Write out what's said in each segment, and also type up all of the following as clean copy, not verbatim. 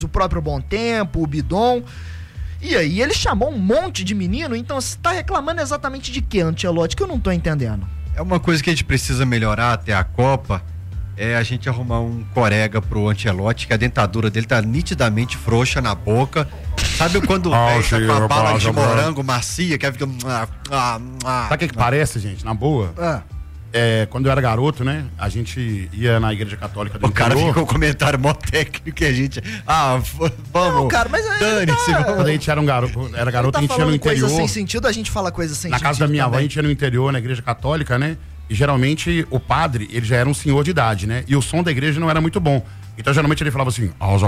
o próprio Bom Tempo, o Bidon. E aí ele chamou um monte de menino, então você tá reclamando exatamente de quê, Ancelotti, que eu não tô entendendo. É uma coisa que a gente precisa melhorar até a Copa, é a gente arrumar um corega pro Ancelotti, que a dentadura dele tá nitidamente frouxa na boca. Sabe quando o velho tá com a bala de morango macia, que fica... Sabe o que parece, gente? Na boa? Quando eu era garoto, né? A gente ia na igreja católica do interior. O cara ficou com um comentário mó técnico e a gente... vamos... Não, cara, mas... Quando a gente era garoto, a gente ia no interior. Coisa sem sentido, a gente fala coisa sem sentido. Na casa da minha avó, a gente ia no interior, na igreja católica, né? E geralmente o padre, ele já era um senhor de idade, né? E o som da igreja não era muito bom. Então geralmente ele falava assim...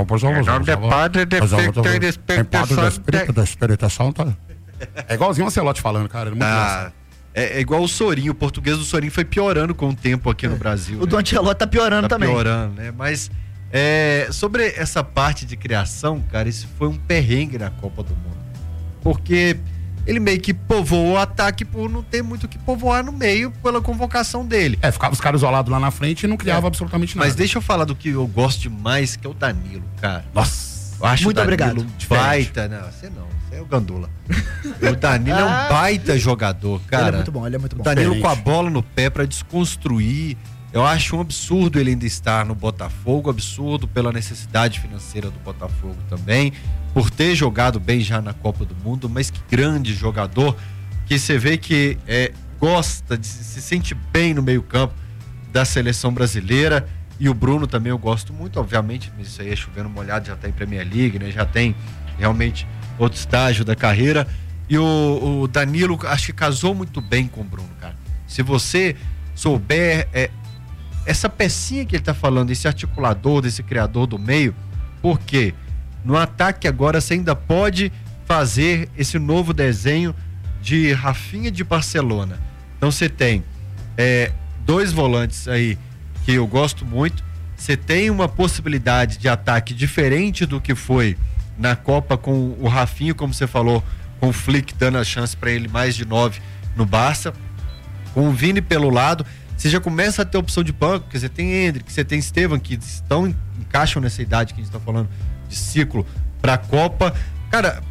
É igualzinho o Ancelotti falando, cara. Muito engraçado. É igual o Sorinho, o português do Sorinho foi piorando com o tempo aqui no Brasil. O do Ancelotti tá piorando também. Tá piorando, né? Mas sobre essa parte de criação, cara, isso foi um perrengue na Copa do Mundo. Porque ele meio que povoou o ataque por não ter muito o que povoar no meio pela convocação dele. Ficava os caras isolados lá na frente e não criava absolutamente nada. Mas deixa eu falar do que eu gosto demais, que é o Danilo, cara. Nossa, eu acho muito o Danilo obrigado. Baita, não, você não. É o Gandula. O Danilo é um baita jogador, cara. Ele é muito bom, ele é muito bom. O Danilo com a bola no pé pra desconstruir. Eu acho um absurdo ele ainda estar no Botafogo, absurdo pela necessidade financeira do Botafogo também, por ter jogado bem já na Copa do Mundo, mas que grande jogador, que você vê que gosta, se sente bem no meio-campo da seleção brasileira. E o Bruno também eu gosto muito, obviamente, mas isso aí é chovendo molhado, já tá em Premier League, né? Já tem realmente outro estágio da carreira. E o Danilo, acho que casou muito bem com o Bruno, cara. Se você souber essa pecinha que ele tá falando, esse articulador, desse criador do meio, porque no ataque agora você ainda pode fazer esse novo desenho de Rafinha de Barcelona. Então você tem 2 volantes aí que eu gosto muito. Você tem uma possibilidade de ataque diferente do que foi na Copa com o Rafinha, como você falou, com o Flick dando a chance para ele mais de 9 no Barça, com o Vini pelo lado, você já começa a ter opção de banco, porque você tem Endrick, você tem Estevam, que encaixam nessa idade que a gente está falando de ciclo para a Copa. Cara,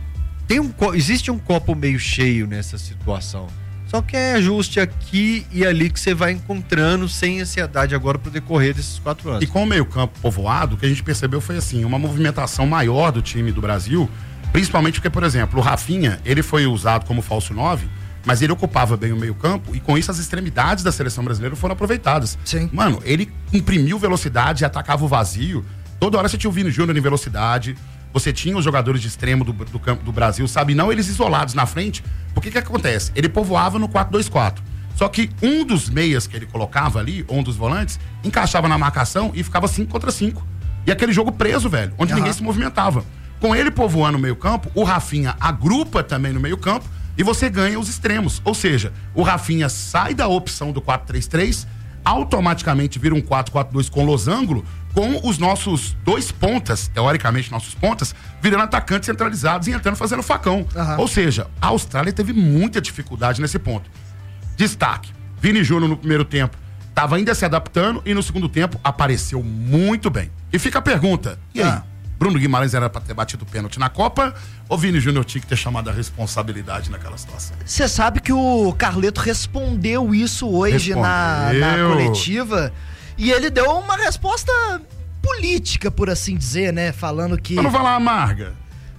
existe um copo meio cheio nessa situação. Só que é ajuste aqui e ali que você vai encontrando sem ansiedade agora pro decorrer desses 4 anos. E com o meio-campo povoado, o que a gente percebeu foi assim, uma movimentação maior do time do Brasil, principalmente porque, por exemplo, o Rafinha, ele foi usado como falso 9, mas ele ocupava bem o meio-campo e com isso as extremidades da seleção brasileira foram aproveitadas. Sim. Mano, ele imprimiu velocidade, atacava o vazio. Toda hora você tinha o Vini Júnior em velocidade. Você tinha os jogadores de extremo do campo do Brasil, sabe? Não eles isolados na frente. Porque que acontece? Ele povoava no 4-2-4. Só que um dos meias que ele colocava ali, ou um dos volantes, encaixava na marcação e ficava 5 contra 5. E aquele jogo preso, velho, onde ninguém se movimentava. Com ele povoando o meio campo, o Rafinha agrupa também no meio campo e você ganha os extremos. Ou seja, o Rafinha sai da opção do 4-3-3, automaticamente vira um 4-4-2 com losango, com os nossos 2 pontas, teoricamente nossos pontas, virando atacantes centralizados e entrando fazendo facão. Ou seja, a Austrália teve muita dificuldade nesse ponto. Destaque, Vini Júnior no primeiro tempo estava ainda se adaptando e no segundo tempo apareceu muito bem. E fica a pergunta, e aí? Bruno Guimarães era para ter batido o pênalti na Copa ou Vini Júnior tinha que ter chamado a responsabilidade naquela situação? Você sabe que o Carleto respondeu isso hoje na coletiva e ele deu uma resposta política, por assim dizer, né? Falando que... Pra não falar amarga.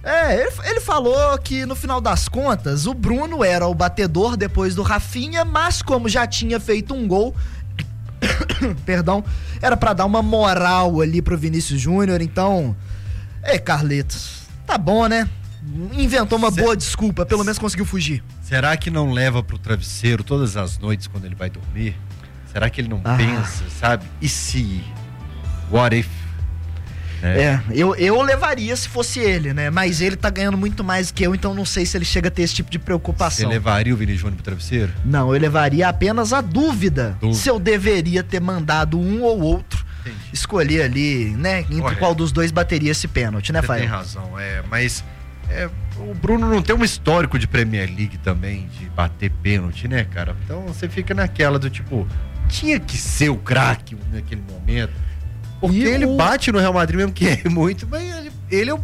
Ele falou que no final das contas o Bruno era o batedor depois do Rafinha, mas como já tinha feito um gol... Perdão, era pra dar uma moral ali pro Vinícius Júnior, então... Carletos, tá bom, né? Inventou uma boa desculpa, pelo menos conseguiu fugir. Será que não leva pro travesseiro todas as noites quando ele vai dormir? Será que ele não pensa, sabe? E se? What if? Eu levaria se fosse ele, né? Mas ele tá ganhando muito mais que eu, então não sei se ele chega a ter esse tipo de preocupação. Você levaria o Vini Júnior pro travesseiro? Não, eu levaria apenas a dúvida se eu deveria ter mandado um ou outro. Entendi. Escolher ali, né? Entre qual dos dois bateria esse pênalti, né, Fael? Você tem razão, mas o Bruno não tem um histórico de Premier League também, de bater pênalti, né, cara? Então você fica naquela do tipo, tinha que ser o craque naquele momento. Porque ele bate no Real Madrid mesmo que é muito, mas ele ele é o